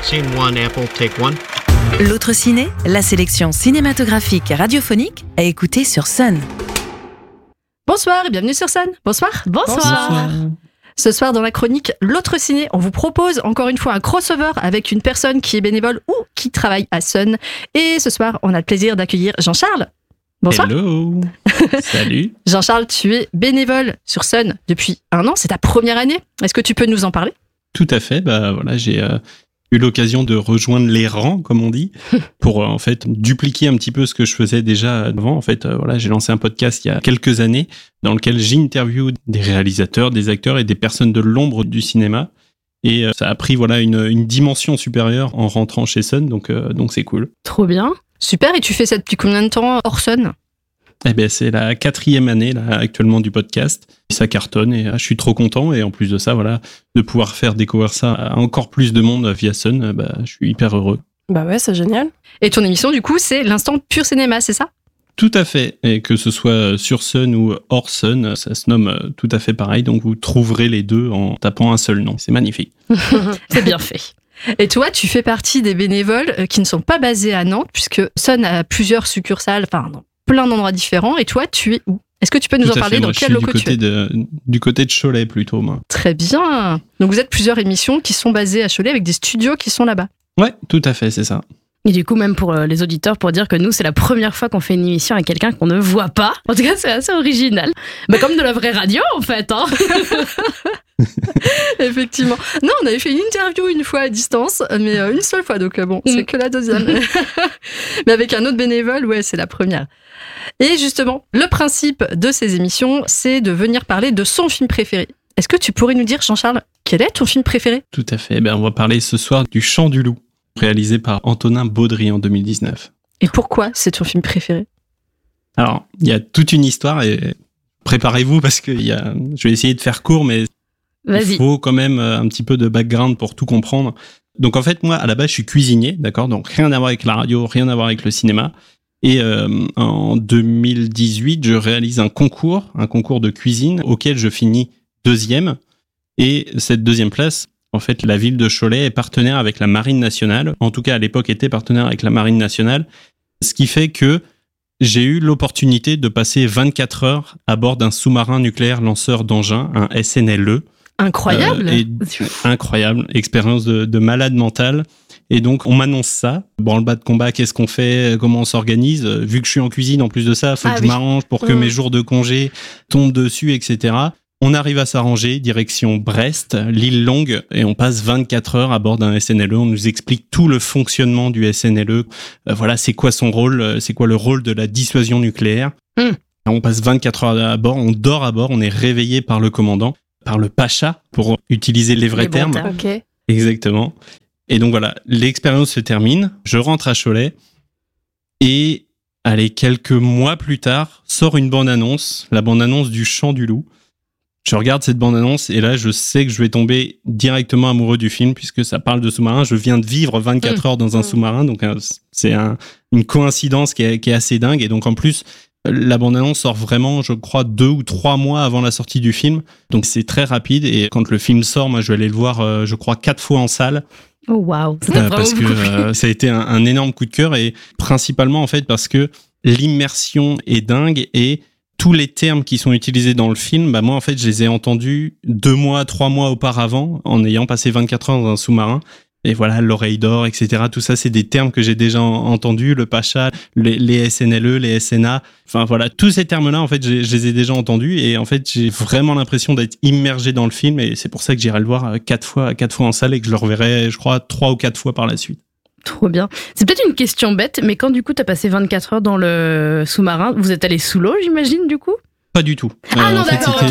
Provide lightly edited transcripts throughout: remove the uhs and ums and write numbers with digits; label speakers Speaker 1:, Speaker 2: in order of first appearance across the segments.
Speaker 1: Scene 1, Apple, take 1.
Speaker 2: L'autre ciné, la sélection cinématographique et radiophonique à écouter sur Sun.
Speaker 3: Bonsoir et bienvenue sur Sun. Bonsoir.
Speaker 4: Bonsoir.
Speaker 3: Ce soir dans la chronique L'autre ciné, on vous propose encore une fois un crossover avec une personne qui est bénévole ou qui travaille à Sun. Et ce soir, on a le plaisir d'accueillir Jean-Charles. Bonsoir.
Speaker 4: Hello. Salut.
Speaker 3: Jean-Charles, tu es bénévole sur Sun depuis 1 an, c'est ta première année. Est-ce que tu peux nous en parler ?
Speaker 4: Tout à fait. J'ai eu l'occasion de rejoindre les rangs, comme on dit, pour en fait dupliquer un petit peu ce que je faisais déjà avant. En fait, j'ai lancé un podcast il y a quelques années dans lequel j'interviewe des réalisateurs, des acteurs et des personnes de l'ombre du cinéma. Et ça a pris une dimension supérieure en rentrant chez Sun, donc c'est cool.
Speaker 3: Trop bien. Super. Et tu fais ça depuis combien de temps hors Sun ?
Speaker 4: C'est la 4e année là, actuellement du podcast. Ça cartonne et je suis trop content. Et en plus de ça, de pouvoir faire découvrir ça à encore plus de monde via Sun, je suis hyper heureux.
Speaker 5: Bah ouais, c'est génial.
Speaker 3: Et ton émission, du coup, c'est l'instant pur cinéma, c'est ça ?
Speaker 4: Tout à fait. Et que ce soit sur Sun ou hors Sun, ça se nomme tout à fait pareil. Donc vous trouverez les deux en tapant un seul nom. C'est magnifique.
Speaker 3: C'est bien fait. Et toi, tu fais partie des bénévoles qui ne sont pas basés à Nantes, puisque Sun a plusieurs succursales, dans plein d'endroits différents. Et toi, tu es où ? Est-ce que tu peux nous en parler ? Dans quel locaux tu es ?
Speaker 4: Du côté de Cholet, plutôt, moi.
Speaker 3: Très bien. Donc, vous êtes plusieurs émissions qui sont basées à Cholet avec des studios qui sont là-bas.
Speaker 4: Ouais, tout à fait, c'est ça.
Speaker 5: Et du coup, même pour les auditeurs, pour dire que nous, c'est la première fois qu'on fait une émission avec quelqu'un qu'on ne voit pas. En tout cas, c'est assez original. Comme de la vraie radio, en fait. Hein.
Speaker 3: Effectivement. Non, on avait fait une interview une fois à distance, mais une seule fois, donc c'est que la deuxième. Mais avec un autre bénévole, ouais, c'est la première. Et justement, le principe de ces émissions, c'est de venir parler de son film préféré. Est-ce que tu pourrais nous dire, Jean-Charles, quel est ton film préféré ?
Speaker 4: Tout à fait. On va parler ce soir du Chant du loup, réalisé par Antonin Baudry en 2019.
Speaker 3: Et pourquoi c'est ton film préféré ?
Speaker 4: Alors, il y a toute une histoire et préparez-vous parce que je vais essayer de faire court, mais
Speaker 5: Vas-y.
Speaker 4: Il faut quand même un petit peu de background pour tout comprendre. Donc en fait, moi, à la base, je suis cuisinier, d'accord ? Donc rien à voir avec la radio, rien à voir avec le cinéma. Et en 2018, je réalise un concours de cuisine auquel je finis 2e. Et cette 2e place, en fait, la ville de Cholet est partenaire avec la Marine nationale. En tout cas, à l'époque, était partenaire avec la Marine nationale. Ce qui fait que j'ai eu l'opportunité de passer 24 heures à bord d'un sous-marin nucléaire lanceur d'engins, un SNLE.
Speaker 3: Incroyable.
Speaker 4: Incroyable, expérience de malade mental. Et donc, on m'annonce ça. Branle-bas de combat, qu'est-ce qu'on fait ? Comment on s'organise ? Vu que je suis en cuisine, en plus de ça, il faut que je m'arrange pour que mes jours de congé tombent dessus, etc. On arrive à s'arranger, direction Brest, l'île Longue, et on passe 24 heures à bord d'un SNLE. On nous explique tout le fonctionnement du SNLE. C'est quoi son rôle ? C'est quoi le rôle de la dissuasion nucléaire ? On passe 24 heures à bord, on dort à bord, on est réveillé par le commandant, par le pacha, pour utiliser les vrais termes.
Speaker 5: Okay.
Speaker 4: Exactement. Et donc l'expérience se termine, je rentre à Cholet, et quelques mois plus tard, sort une bande-annonce, la bande-annonce du Chant du loup. Je regarde cette bande-annonce, et là, je sais que je vais tomber directement amoureux du film, puisque ça parle de sous-marin. Je viens de vivre 24 heures dans un sous-marin, donc c'est une coïncidence qui est assez dingue. Et donc, en plus, la bande-annonce sort vraiment, je crois, 2 ou 3 mois avant la sortie du film. Donc, c'est très rapide. Et quand le film sort, moi, je vais aller le voir, je crois, 4 fois en salle.
Speaker 5: Oh, waouh.
Speaker 4: Parce que ça a été un énorme coup de cœur. Et principalement, en fait, parce que l'immersion est dingue et tous les termes qui sont utilisés dans le film, moi, en fait, je les ai entendus 2 mois, 3 mois auparavant, en ayant passé 24 heures dans un sous-marin. Et l'oreille d'or, etc. Tout ça, c'est des termes que j'ai déjà entendus. Le pacha, les SNLE, les SNA. Tous ces termes-là, en fait, je les ai déjà entendus. Et en fait, j'ai vraiment l'impression d'être immergé dans le film. Et c'est pour ça que j'irai le voir 4 fois en salle et que je le reverrai, je crois, 3 ou 4 fois par la suite.
Speaker 5: Trop bien. C'est peut-être une question bête, mais quand du coup t'as passé 24 heures dans le sous-marin, vous êtes allé sous l'eau, j'imagine, du coup ?
Speaker 4: Pas du tout.
Speaker 5: Ah non, d'accord,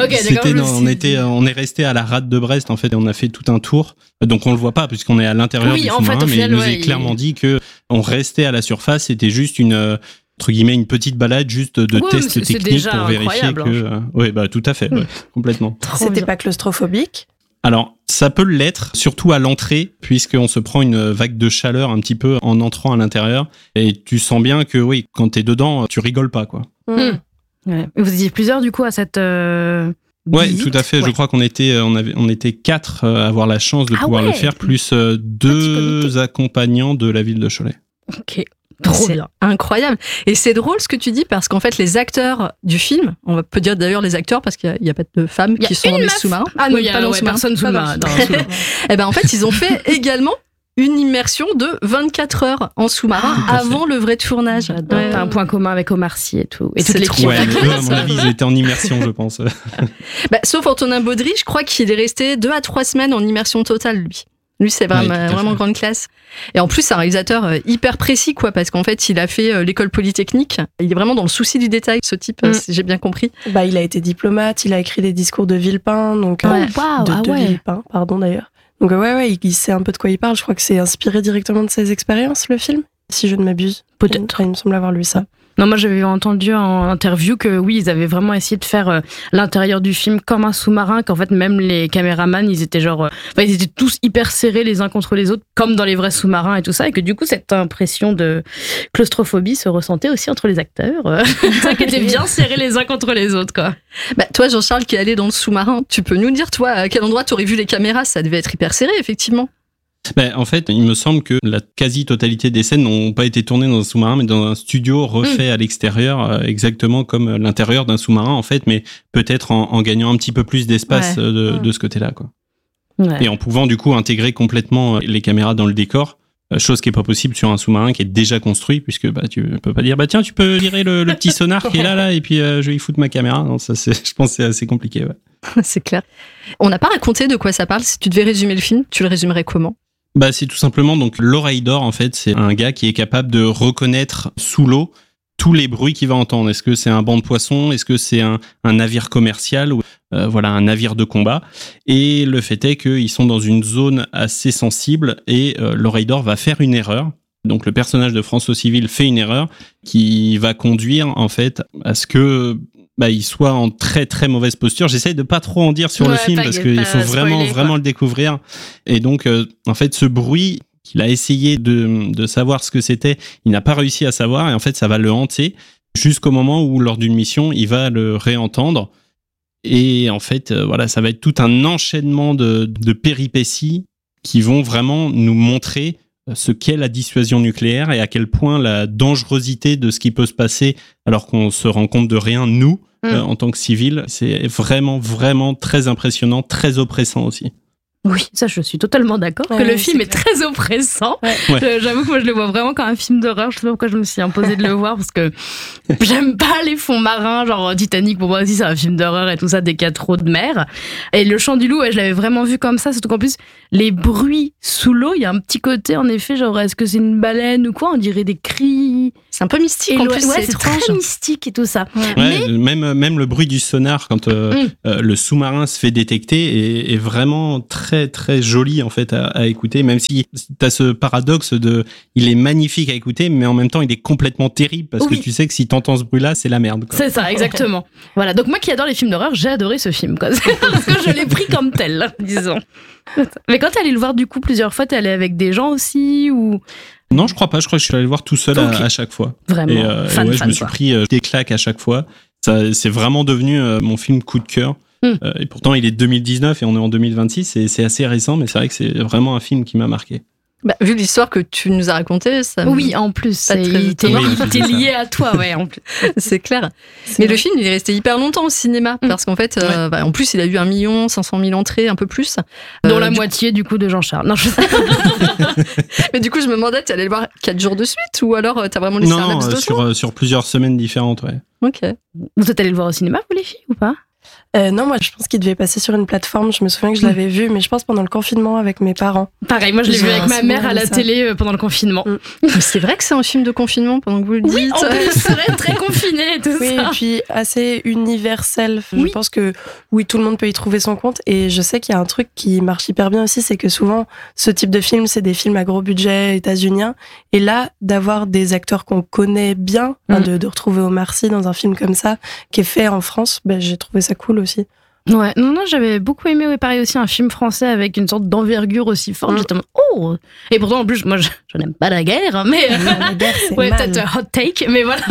Speaker 5: ok.
Speaker 4: On est resté à la rade de Brest, en fait, et on a fait tout un tour. Donc on le voit pas, puisqu'on est à l'intérieur du sous-marin, mais il nous est clairement dit que on restait à la surface, c'était juste une petite balade, juste de test technique pour vérifier que... tout à fait, complètement.
Speaker 5: C'était pas claustrophobique ?
Speaker 4: Alors, ça peut l'être, surtout à l'entrée, puisqu'on se prend une vague de chaleur un petit peu en entrant à l'intérieur. Et tu sens bien que, quand t'es dedans, tu rigoles pas, quoi.
Speaker 5: Ouais. Vous étiez plusieurs, du coup, à cette
Speaker 4: Ouais, tout à fait. Ouais. Je crois qu'on était, on était 4 à avoir la chance de pouvoir le faire, plus 2 accompagnants de la ville de Cholet.
Speaker 5: Ok. Trop bien.
Speaker 3: Incroyable. Et c'est drôle ce que tu dis parce qu'en fait, les acteurs du film, on peut dire d'ailleurs les acteurs parce qu'il n'y a pas de femmes qui sont dans les sous-marins.
Speaker 5: Ah non, il n'y a personne sous le marin.
Speaker 3: Et ben en fait, ils ont fait également une immersion de 24 heures en sous-marin avant le vrai tournage.
Speaker 5: T'as un point commun avec Omar Sy et tout. Et toute l'équipe.
Speaker 4: Ouais, à mon avis, ils étaient en immersion, je pense.
Speaker 3: Sauf Antonin Baudry, je crois qu'il est resté 2 à 3 semaines en immersion totale, lui. Lui, c'est vraiment grande classe. Et en plus, c'est un réalisateur hyper précis, quoi, parce qu'en fait, il a fait l'école polytechnique. Il est vraiment dans le souci du détail, ce type, si j'ai bien compris.
Speaker 1: Il a été diplomate, il a écrit des discours de Villepin, donc de Villepin, pardon d'ailleurs. Donc il sait un peu de quoi il parle. Je crois que c'est inspiré directement de ses expériences, le film, si je ne m'abuse.
Speaker 5: Peut-être.
Speaker 1: Il me semble avoir lu ça.
Speaker 5: Non, moi j'avais entendu en interview que oui, ils avaient vraiment essayé de faire l'intérieur du film comme un sous-marin, qu'en fait même les caméramans, ils étaient ils étaient tous hyper serrés les uns contre les autres, comme dans les vrais sous-marins et tout ça, et que du coup cette impression de claustrophobie se ressentait aussi entre les acteurs, qui étaient bien serrés les uns contre les autres, quoi.
Speaker 3: Toi, Jean-Charles, qui est allé dans le sous-marin, tu peux nous dire, toi, à quel endroit tu aurais vu les caméras? Ça devait être hyper serré, effectivement.
Speaker 4: En fait, il me semble que la quasi-totalité des scènes n'ont pas été tournées dans un sous-marin, mais dans un studio refait à l'extérieur, exactement comme l'intérieur d'un sous-marin, en fait, mais peut-être en gagnant un petit peu plus d'espace de ce côté-là, quoi. Ouais. Et en pouvant, du coup, intégrer complètement les caméras dans le décor, chose qui est pas possible sur un sous-marin qui est déjà construit, puisque tu peux pas dire, tiens, tu peux virer le petit sonar qui est là, et puis je vais y foutre ma caméra. Non, ça, je pense que c'est assez compliqué, ouais.
Speaker 3: C'est clair. On n'a pas raconté de quoi ça parle. Si tu devais résumer le film, tu le résumerais comment?
Speaker 4: C'est tout simplement, donc, l'oreille d'or, en fait, c'est un gars qui est capable de reconnaître sous l'eau tous les bruits qu'il va entendre. Est-ce que c'est un banc de poissons? Est-ce que c'est un navire commercial? Ou un navire de combat? Et le fait est qu'ils sont dans une zone assez sensible et l'oreille d'or va faire une erreur. Donc, le personnage de François Civil fait une erreur qui va conduire, en fait, à ce que il soit en très très mauvaise posture. J'essaye de pas trop en dire sur le film parce qu'il faut vraiment le découvrir. Et donc, en fait, ce bruit qu'il a essayé de savoir ce que c'était, il n'a pas réussi à savoir et en fait, ça va le hanter jusqu'au moment où, lors d'une mission, il va le réentendre. Et en fait, ça va être tout un enchaînement de péripéties qui vont vraiment nous montrer ce qu'est la dissuasion nucléaire et à quel point la dangerosité de ce qui peut se passer alors qu'on se rend compte de rien, nous, en tant que civils, c'est vraiment, vraiment très impressionnant, très oppressant aussi.
Speaker 5: Oui, ça je suis totalement d'accord, que le film est très oppressant. Ouais. J'avoue que moi je le vois vraiment comme un film d'horreur. Je sais pas pourquoi je me suis imposée de le voir, parce que j'aime pas les fonds marins, genre Titanic, pour moi aussi c'est un film d'horreur et tout ça, dès qu'il y a trop de mer. Et Le Chant du Loup, je l'avais vraiment vu comme ça, surtout qu'en plus les bruits sous l'eau, il y a un petit côté en effet, genre est-ce que c'est une baleine ou quoi, on dirait des cris.
Speaker 3: C'est un peu mystique, en plus
Speaker 5: c'est très mystique et tout ça.
Speaker 4: Ouais, mais... même le bruit du sonar quand le sous-marin se fait détecter est vraiment très très joli en fait à écouter, même si t'as ce paradoxe il est magnifique à écouter, mais en même temps il est complètement terrible parce que tu sais que si t'entends ce bruit là c'est la merde, quoi.
Speaker 5: C'est ça, exactement. Voilà, donc moi qui adore les films d'horreur, j'ai adoré ce film, quoi. Parce que je l'ai pris comme tel, disons. Mais quand t'es allé le voir du coup plusieurs fois, t'es allé avec des gens aussi ou...
Speaker 4: Non, je crois pas, je crois que je suis allé le voir tout seul à chaque fois.
Speaker 5: Vraiment,
Speaker 4: et je me suis pris des claques à chaque fois. Ça, c'est vraiment devenu mon film coup de cœur. Et pourtant, il est 2019 et on est en 2026. Et c'est assez récent, mais c'est vrai que c'est vraiment un film qui m'a marqué.
Speaker 3: Vu l'histoire que tu nous as racontée, ça.
Speaker 5: Oui, en plus, il était lié à toi, ouais, en plus.
Speaker 3: C'est clair. Mais le film, il est resté hyper longtemps au cinéma, parce qu'en fait, en plus, il a eu 1 500 000 entrées, un peu plus.
Speaker 5: Dont la moitié, du coup, de Jean-Charles. Non, je sais.
Speaker 3: Mais du coup, je me demandais, tu allais le voir 4 jours de suite, ou alors t'as vraiment laissé un laps de temps?
Speaker 4: sur plusieurs semaines différentes, ouais.
Speaker 3: Ok.
Speaker 5: Vous êtes allés le voir au cinéma, vous, les filles, ou pas?
Speaker 1: Non, moi je pense qu'il devait passer sur une plateforme. Je me souviens que je l'avais vu, mais je pense pendant le confinement avec mes parents.
Speaker 5: Pareil, moi je l'ai vu avec ma mère à la télé pendant le confinement.
Speaker 3: C'est vrai que c'est un film de confinement pendant que vous le dites.
Speaker 5: Oui, en plus, c'est vrai, très confiné et tout ça.
Speaker 1: Oui, et puis assez universel. Je pense que oui, tout le monde peut y trouver son compte. Et je sais qu'il y a un truc qui marche hyper bien aussi, c'est que souvent, ce type de film, c'est des films à gros budget états-uniens. Et là, d'avoir des acteurs qu'on connaît bien, de retrouver Omar Sy dans un film comme ça, qui est fait en France, j'ai trouvé ça cool aussi.
Speaker 5: Ouais, non, j'avais beaucoup aimé, pareil aussi, un film français avec une sorte d'envergure aussi forte. J'étais oh! Et pourtant, en plus, moi, je n'aime pas la guerre, mais.
Speaker 1: La guerre, c'est
Speaker 5: peut-être un hot take, mais voilà.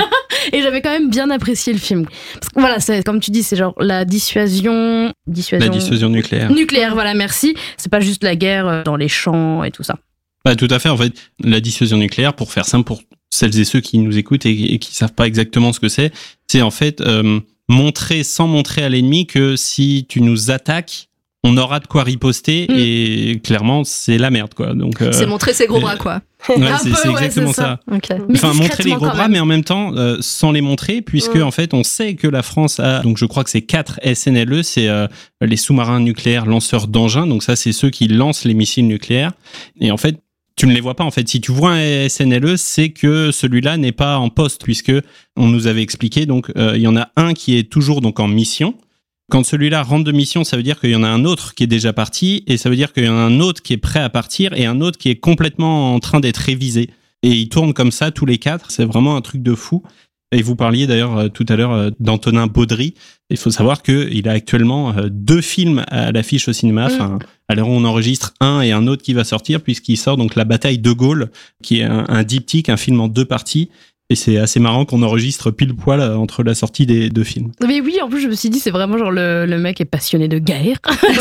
Speaker 5: Et j'avais quand même bien apprécié le film. Parce que, voilà, c'est, comme tu dis, c'est genre la dissuasion
Speaker 4: nucléaire.
Speaker 5: Nucléaire, voilà, merci. C'est pas juste la guerre dans les champs et tout ça.
Speaker 4: Tout à fait. En fait, la dissuasion nucléaire, pour faire simple, pour celles et ceux qui nous écoutent et qui savent pas exactement ce que c'est en fait montrer sans montrer à l'ennemi que si tu nous attaques, on aura de quoi riposter et clairement c'est la merde quoi. Donc
Speaker 3: c'est montrer ses gros bras quoi.
Speaker 4: Ouais, c'est exactement ça.
Speaker 3: Okay.
Speaker 4: Enfin montrer les gros bras mais en même temps sans les montrer puisque en fait on sait que la France a donc je crois que c'est 4 SNLE, c'est les sous-marins nucléaires lanceurs d'engins, donc ça c'est ceux qui lancent les missiles nucléaires et en fait tu ne les vois pas en fait. Si tu vois un SNLE, c'est que celui-là n'est pas en poste puisque on nous avait expliqué. Donc il y en a un qui est toujours donc en mission. Quand celui-là rentre de mission, ça veut dire qu'il y en a un autre qui est déjà parti et ça veut dire qu'il y en a un autre qui est prêt à partir et un autre qui est complètement en train d'être révisé. Et ils tournent comme ça tous les 4. C'est vraiment un truc de fou. Et vous parliez d'ailleurs tout à l'heure d'Antonin Baudry. Il faut savoir qu'il a actuellement 2 films à l'affiche au cinéma. Enfin, à l'heure où on enregistre, un et un autre qui va sortir puisqu'il sort donc La Bataille de Gaulle, qui est un diptyque, un film en 2 parties. Et c'est assez marrant qu'on enregistre pile poil entre la sortie des 2 films.
Speaker 5: Mais oui, en plus, je me suis dit, c'est vraiment genre le mec est passionné de guerre.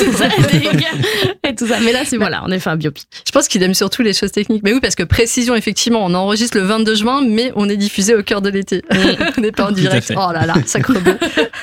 Speaker 5: Et tout ça. Mais là, c'est voilà, on a fait un biopic.
Speaker 3: Je pense qu'il aime surtout les choses techniques. Mais oui, parce que précision, effectivement, on enregistre le 22 juin, mais on est diffusé au cœur de l'été. On n'est pas en direct. Oh là là, sacre bleu.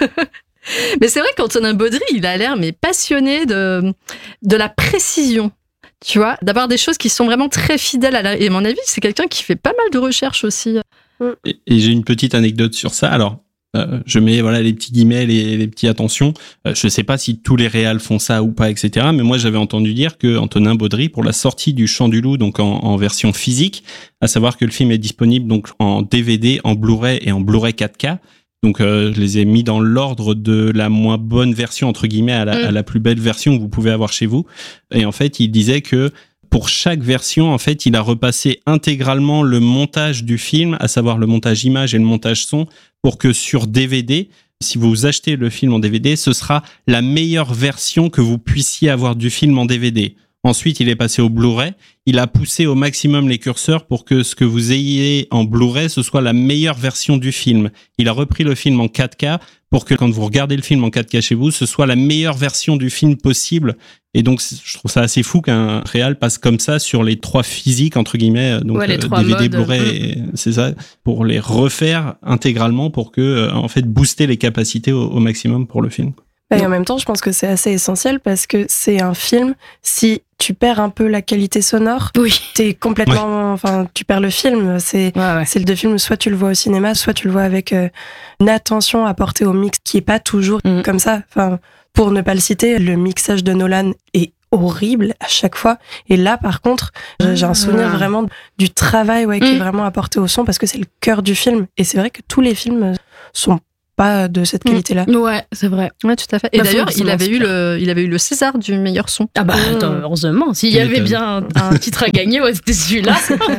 Speaker 3: Mais c'est vrai qu'Antonin Baudry, il a l'air passionné de la précision. Tu vois, d'avoir des choses qui sont vraiment très fidèles et à mon avis, c'est quelqu'un qui fait pas mal de recherches aussi.
Speaker 4: Et j'ai une petite anecdote sur ça. Alors, je mets les petits guillemets, les petits attentions. Je sais pas si tous les réals font ça ou pas, etc. Mais moi, j'avais entendu dire que Antonin Baudry, pour la sortie du Chant du Loup, donc en version physique, à savoir que le film est disponible donc en DVD, en Blu-ray et en Blu-ray 4K. Donc, je les ai mis dans l'ordre de la moins bonne version, entre guillemets, à la plus belle version que vous pouvez avoir chez vous. Et en fait, il disait que pour chaque version, en fait, il a repassé intégralement le montage du film, à savoir le montage image et le montage son, pour que sur DVD, si vous achetez le film en DVD, ce sera la meilleure version que vous puissiez avoir du film en DVD. Ensuite, il est passé au Blu-ray. Il a poussé au maximum les curseurs pour que ce que vous ayez en Blu-ray, ce soit la meilleure version du film. Il a repris le film en 4K pour que quand vous regardez le film en 4K chez vous, ce soit la meilleure version du film possible. Et donc, je trouve ça assez fou qu'un réal passe comme ça sur les 3 physiques, entre guillemets, donc
Speaker 5: les 3
Speaker 4: DVD,
Speaker 5: modes.
Speaker 4: Blu-ray, c'est ça, pour les refaire intégralement pour que, en fait, booster les capacités au maximum pour le film.
Speaker 1: Et en même temps, je pense que c'est assez essentiel parce que c'est un film, si tu perds un peu la qualité sonore, t'es complètement, tu perds le film. C'est le de film, soit tu le vois au cinéma, soit tu le vois avec une attention apportée au mix qui est pas toujours comme ça. Enfin, pour ne pas le citer, le mixage de Nolan est horrible à chaque fois. Et là, par contre, j'ai un souvenir vraiment du travail qui est vraiment apporté au son parce que c'est le cœur du film. Et c'est vrai que tous les films sont pas de cette qualité-là.
Speaker 5: Ouais, c'est vrai.
Speaker 3: Ouais, tout à fait. Et d'ailleurs, il avait eu le César du meilleur son.
Speaker 5: Ah bah, attends, heureusement. S'il y avait bien un titre à gagner, c'était celui-là.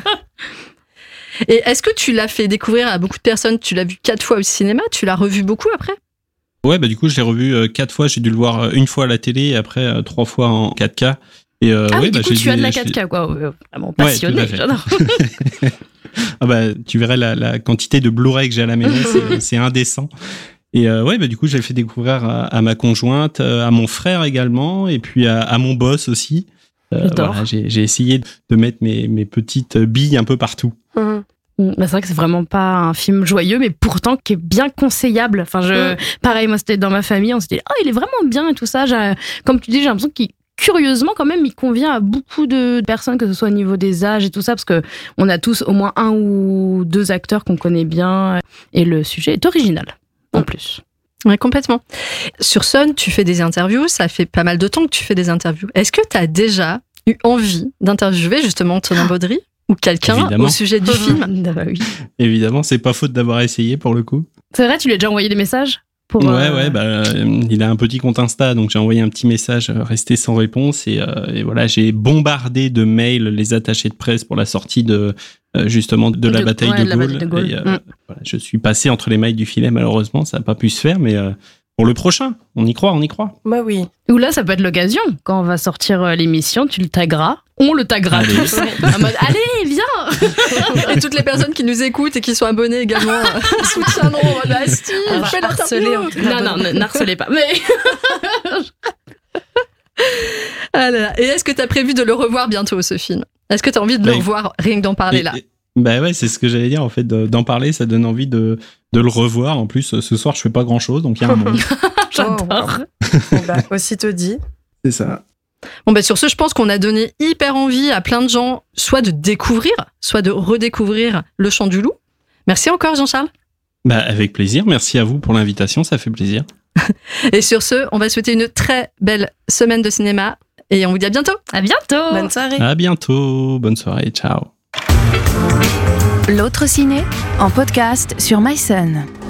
Speaker 3: Et est-ce que tu l'as fait découvrir à beaucoup de personnes? Tu l'as vu 4 fois au cinéma? Tu l'as revu beaucoup après?
Speaker 4: Ouais, bah du coup, je l'ai revu 4 fois. J'ai dû le voir une fois à la télé et après 3 fois en 4K. Et,
Speaker 5: du coup, tu as de la 4K, quoi. Vraiment passionné,
Speaker 4: ouais,
Speaker 5: j'adore.
Speaker 4: Ah bah, tu verrais la quantité de Blu-ray que j'ai à la maison, c'est indécent. Et du coup, j'ai fait découvrir à ma conjointe, à mon frère également, et puis à mon boss aussi. J'ai essayé de mettre mes petites billes un peu partout.
Speaker 5: C'est vrai que c'est vraiment pas un film joyeux, mais pourtant qui est bien conseillable. Enfin, pareil, moi c'était dans ma famille, on s'était dit, il est vraiment bien et tout ça. Comme tu dis, j'ai l'impression qu'il curieusement, quand même, il convient à beaucoup de personnes, que ce soit au niveau des âges et tout ça, parce que on a tous au moins 1 ou 2 acteurs qu'on connaît bien, et le sujet est original, en plus.
Speaker 3: Ouais, complètement. Sur Sun, tu fais des interviews, ça fait pas mal de temps que tu fais des interviews. Est-ce que tu as déjà eu envie d'interviewer justement Antonin Baudry ou quelqu'un au sujet du film?
Speaker 5: Oui.
Speaker 4: Évidemment, c'est pas faute d'avoir essayé pour le coup.
Speaker 5: C'est vrai, tu lui as déjà envoyé des messages?
Speaker 4: Il a un petit compte Insta, donc j'ai envoyé un petit message resté sans réponse et voilà, j'ai bombardé de mails les attachés de presse pour la sortie de justement de la bataille de Gaulle. Et, voilà, je suis passé entre les mailles du filet, malheureusement, ça n'a pas pu se faire, mais pour le prochain, on y croit.
Speaker 1: Bah oui.
Speaker 5: Ou là, ça peut être l'occasion. Quand on va sortir l'émission, tu le tagueras on le taguera tous. En mode, allez, viens.
Speaker 3: Et toutes les personnes qui nous écoutent et qui sont abonnées également soutiendront. Steve, fais
Speaker 5: harceler. Non, n'harcelez pas. Mais...
Speaker 3: Ah là là. Et est-ce que tu as prévu de le revoir bientôt, ce film ? Est-ce que tu as envie de le revoir, rien que d'en parler là ?
Speaker 4: Bah ouais, c'est ce que j'allais dire en fait, d'en parler, ça donne envie de le revoir. En plus, ce soir, je fais pas grand-chose, donc il y a un moment.
Speaker 5: J'adore.
Speaker 1: Aussitôt dit.
Speaker 4: C'est ça.
Speaker 3: Bon, sur ce, je pense qu'on a donné hyper envie à plein de gens, soit de découvrir, soit de redécouvrir Le Chant du Loup. Merci encore, Jean-Charles.
Speaker 4: Avec plaisir. Merci à vous pour l'invitation, ça fait plaisir.
Speaker 3: Et sur ce, on va souhaiter une très belle semaine de cinéma et on vous dit à bientôt.
Speaker 5: À bientôt.
Speaker 1: Bonne soirée.
Speaker 4: À bientôt. Bonne soirée. Ciao.
Speaker 2: L'autre ciné en podcast sur MySun.